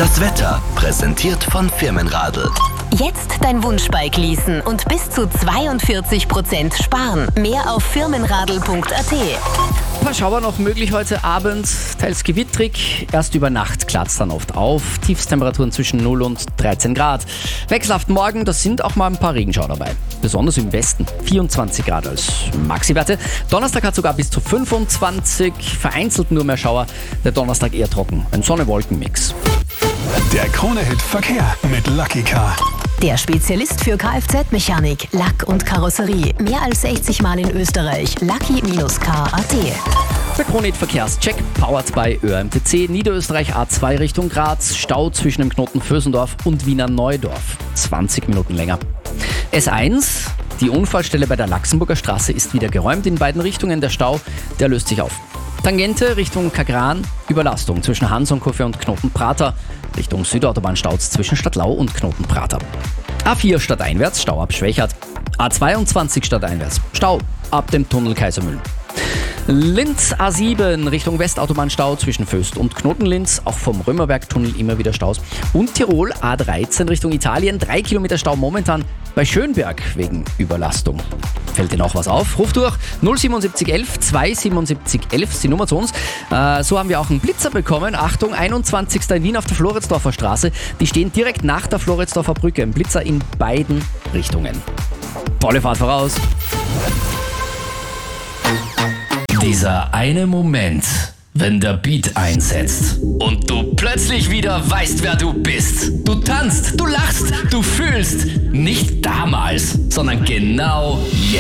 Das Wetter präsentiert von Firmenradl. Jetzt dein Wunschbike leasen und bis zu 42% sparen. Mehr auf firmenradl.at. Ein paar Schauer noch möglich heute Abend, teils gewittrig. Erst über Nacht klart es dann oft auf. Tiefstemperaturen zwischen 0 und 13 Grad. Wechselhaft morgen, da sind auch mal ein paar Regenschauer dabei. Besonders im Westen. 24 Grad als Maxi-Werte. Donnerstag hat sogar bis zu 25. Vereinzelt nur mehr Schauer. Der Donnerstag eher trocken. Ein Sonne-Wolken-Mix. Der Krone-Hit Verkehr mit Lucky Car. Der Spezialist für Kfz-Mechanik, Lack und Karosserie. Mehr als 60 Mal in Österreich. Lucky-car.at. Der Krone-Hit Verkehrscheck powered by ÖMTC. Niederösterreich A2 Richtung Graz. Stau zwischen dem Knoten Vösendorf und Wiener Neudorf. 20 Minuten länger. S1, die Unfallstelle bei der Laxenburger Straße ist wieder geräumt in beiden Richtungen. Der Stau, der löst sich auf. Tangente Richtung Kagran, Überlastung zwischen Hansonkurve und Knoten-Prater. Richtung Südautobahn Staus zwischen Stadtlau und Knoten-Prater. A4 stadteinwärts, Stau ab Schwächert. A22 stadteinwärts, Stau ab dem Tunnel Kaisermühlen. Linz A7 Richtung Westautobahn-Stau zwischen Föst und Knoten-Linz, auch vom Römerbergtunnel immer wieder Staus. Und Tirol A13 Richtung Italien, 3 Kilometer Stau momentan bei Schönberg wegen Überlastung. Fällt dir noch was auf? Ruf durch 07711 27711 ist die Nummer zu uns. So haben wir auch einen Blitzer bekommen. Achtung, 21. in Wien auf der Floridsdorfer Straße. Die stehen direkt nach der Floridsdorfer Brücke. Ein Blitzer in beiden Richtungen. Tolle Fahrt voraus. Dieser eine Moment, wenn der Beat einsetzt und du plötzlich wieder weißt, wer du bist. Du tanzt, du lachst, du fühlst. Nicht damals, sondern genau jetzt.